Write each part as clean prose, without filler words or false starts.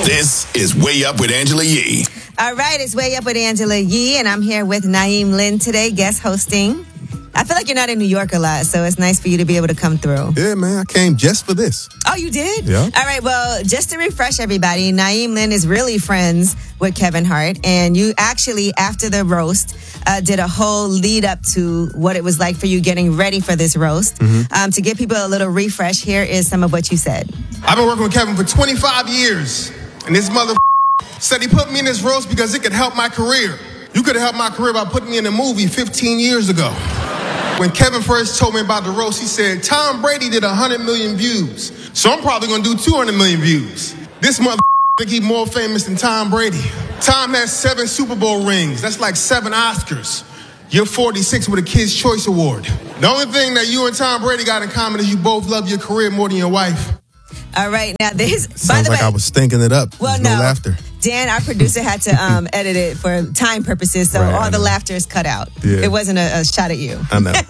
This is Way Up with Angela Yee. All right, it's Way Up with Angela Yee, and I'm here with Naeem Lynn today, guest hosting. I feel like you're not in New York a lot, so it's nice for you to be able to come through. Yeah, man, I came just for this. Oh, you did? Yeah. All right, well, just to refresh everybody, Naeem Lynn is really friends with Kevin Hart, and you actually, after the roast, did a whole lead up to what it was like for you getting ready for this roast. To give people a little refresh, here is some of what you said. I've been working with Kevin for 25 years, and this mother said he put me in this roast because it could help my career. You could have helped my career by putting me in a movie 15 years ago. When Kevin first told me about the roast, he said, Tom Brady did 100 million views, so I'm probably going to do 200 million views. This mother think he's more famous than Tom Brady. Tom has 7 Super Bowl rings. That's like 7 Oscars. You're 46 with a Kids' Choice Award. The only thing that you and Tom Brady got in common is you both love your career more than your wife. All right, now this, Sounds like I was stinking it up. Well, There's no laughter. Dan, our producer, had to edit it for time purposes, so Right, all the laughter is cut out. Yeah. It wasn't a shot at you. I know.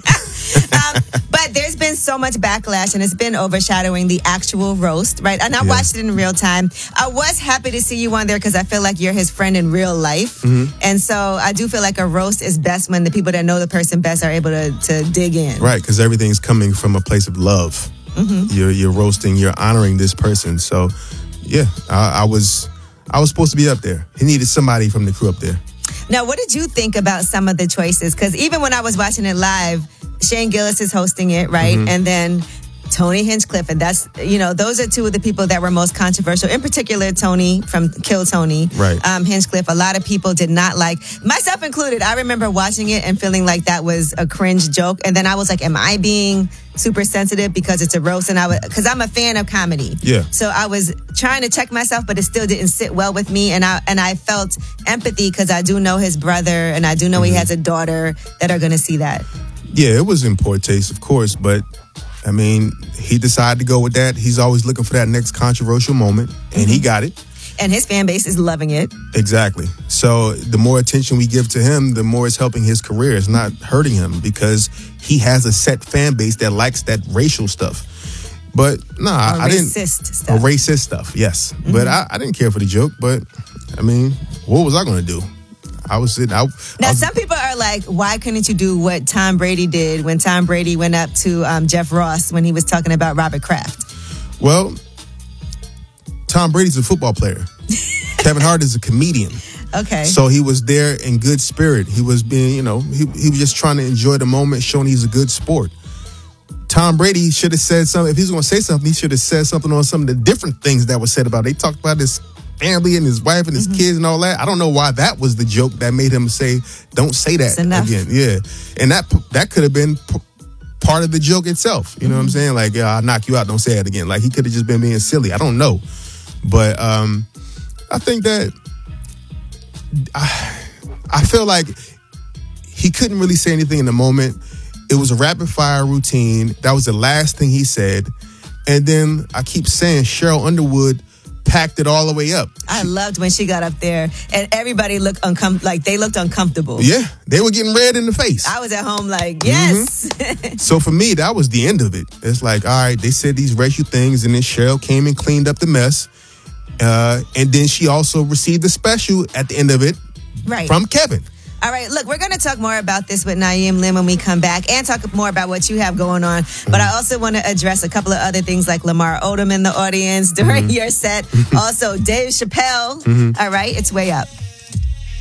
But there's been so much backlash, and it's been overshadowing the actual roast, right? And I watched it in real time. I was happy to see you on there because I feel like you're his friend in real life. And so I do feel like a roast is best when the people that know the person best are able to dig in. Right, because everything's coming from a place of love. You're roasting, you're honoring this person. So, yeah, I was supposed to be up there. He needed somebody from the crew up there. Now, what did you think about some of the choices? Because even when I was watching it live, Shane Gillis is hosting it, right? And then Tony Hinchcliffe, and that's, those are two of the people that were most controversial. In particular, Tony from Kill Tony. Right. Hinchcliffe, a lot of people did not like, myself included. I remember watching it and feeling like that was a cringe joke. And then I was like, am I being super sensitive because it's a roast? And because I'm a fan of comedy. Yeah. So I was trying to check myself, but it still didn't sit well with me. And I felt empathy because I do know his brother and I do know he has a daughter that are going to see that. Yeah, it was in poor taste, of course, but I mean, he decided to go with that. He's always looking for that next controversial moment, and he got it. And his fan base is loving it. Exactly. So the more attention we give to him, the more it's helping his career. It's not hurting him because he has a set fan base that likes that racial stuff. But I didn't. Racist stuff, yes. But I didn't care for the joke. But I mean, what was I going to do? I was sitting out. Now, some people are like, why couldn't you do what Tom Brady did when Tom Brady went up to Jeff Ross when he was talking about Robert Kraft? Well, Tom Brady's a football player. Kevin Hart is a comedian. Okay. So he was there in good spirit. He was being, he was just trying to enjoy the moment, showing he's a good sport. Tom Brady should have said something. If he's going to say something, he should have said something on some of the different things that were said about it. They talked about his family and his wife and his kids and all that. I don't know why that was the joke that made him say, don't say that again. Yeah. And that could have been part of the joke itself. You know what I'm saying? Like, yeah, I'll knock you out. Don't say it again. Like, he could have just been being silly. I don't know. But I think that I feel like he couldn't really say anything in the moment. It was a rapid fire routine. That was the last thing he said. And then I keep saying Cheryl Underwood packed it all the way up. I loved when she got up there and everybody looked uncomfortable. Yeah, they were getting red in the face. I was at home like, yes. So for me, that was the end of it. It's like, all right, they said these racial things and then Cheryl came and cleaned up the mess. And then she also received a special at the end of it from Kevin. All right, look, we're going to talk more about this with Naeem Lynn when we come back and talk more about what you have going on. But I also want to address a couple of other things like Lamar Odom in the audience during your set. Also, Dave Chappelle. All right, it's Way Up.